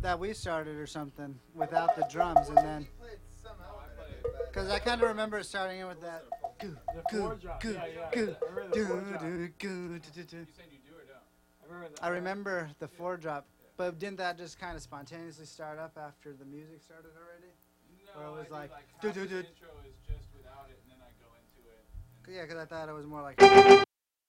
that we started or something without the drums, and then because I kind of remember it starting in with that. Goo, The goo, four drop. goo, Yeah, yeah. goo, I remember the doo, four drop. doo, goo, doo, doo, doo. You said you do or don't? I remember I remember the four drop, but didn't that just kind of spontaneously start up after the music started already? No, Or it was I like, do like do, half do, the do. intro is just without it, and then I go into it. And Yeah, because I thought it was more like.